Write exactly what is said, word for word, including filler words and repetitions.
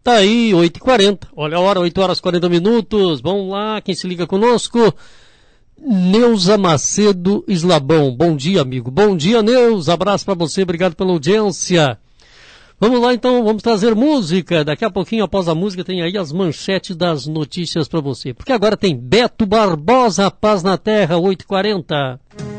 Tá aí, oito e quarenta. Olha a hora, oito horas e quarenta minutos. Vamos lá, quem se liga conosco? Neuza Macedo Eslabão. Bom dia, amigo. Bom dia, Neuza. Abraço pra você, obrigado pela audiência. Vamos lá, então, vamos trazer música. Daqui a pouquinho, após a música, tem aí as manchetes das notícias pra você. Porque agora tem Beto Barbosa, Paz na Terra, oito e quarenta.